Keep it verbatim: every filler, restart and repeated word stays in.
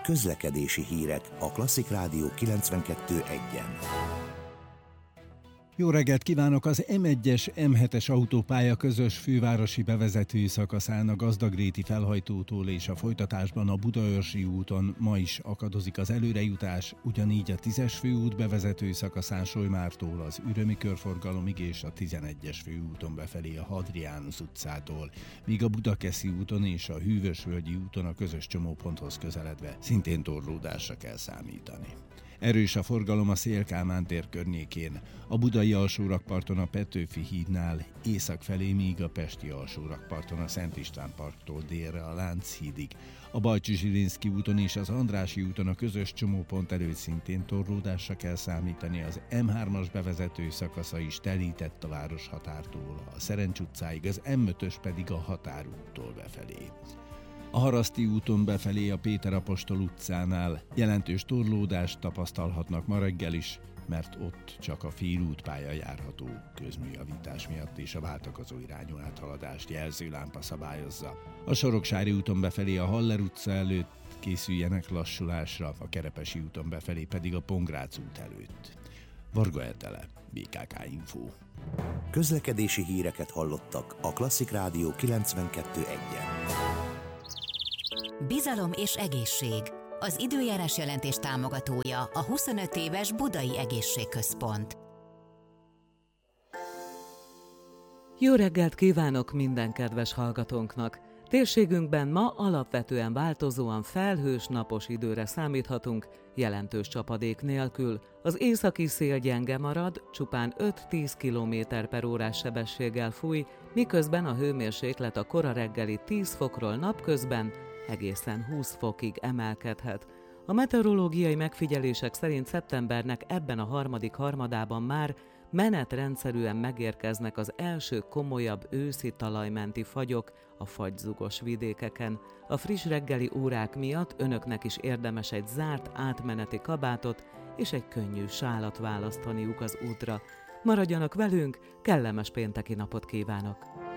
Közlekedési hírek a Klasszik Rádió kilencvenkettő egyen. Jó reggelt kívánok! Az em egyes em hetes autópálya közös fővárosi bevezető szakaszán a Gazdagréti felhajtótól és a folytatásban a Budaörsi úton ma is akadozik az előrejutás, ugyanígy a tízes főút bevezető szakaszán Solymártól az Ürömi körforgalomig és a tizenegyes főúton befelé a Hadriánus utcától, míg a Budakeszi úton és a Hűvösvölgyi úton a közös csomóponthoz közeledve szintén torlódásra kell számítani. Erős a forgalom a Széll-Kálmán tér környékén, a budai alsórakparton a Petőfi hídnál észak felé, míg a pesti alsórakparton a Szent István parktól délre a Lánchídig, a Bajcsy-Zsilinszky úton és az Andrássy úton a közös csomópont előtt szintén torlódásra kell számítani, az em hármas bevezető szakasza is telített a városhatártól a Szerencs utcáig, az em ötös pedig a Határúttól befelé. A Haraszti úton befelé a Péter Apostol utcánál jelentős torlódást tapasztalhatnak ma reggel is, mert ott csak a félútpálya járható közműjavítás miatt és a váltakozó irányú áthaladást jelzőlámpa szabályozza. A Soroksári úton befelé a Haller utca előtt készüljenek lassulásra, a Kerepesi úton befelé pedig a Pongrác út előtt. Varga Etele, bé ká ká Info. Közlekedési híreket hallottak a Klasszik Rádió kilencvenkettő egyen. Bizalom és egészség. Az időjárás jelentés támogatója a huszonöt éves Budai Egészségközpont. Jó reggelt kívánok minden kedves hallgatónknak! Térségünkben ma alapvetően változóan felhős, napos időre számíthatunk, jelentős csapadék nélkül. Az északi szél gyenge marad, csupán öt-tíz kilométer per órás sebességgel fúj, miközben a hőmérséklet a kora reggeli tíz fokról napközben egészen húsz fokig emelkedhet. A meteorológiai megfigyelések szerint szeptembernek ebben a harmadik harmadában már menetrendszerűen megérkeznek az első komolyabb őszi talajmenti fagyok a fagyzugos vidékeken. A friss reggeli órák miatt önöknek is érdemes egy zárt átmeneti kabátot és egy könnyű sálat választaniuk az útra. Maradjanak velünk, kellemes pénteki napot kívánok!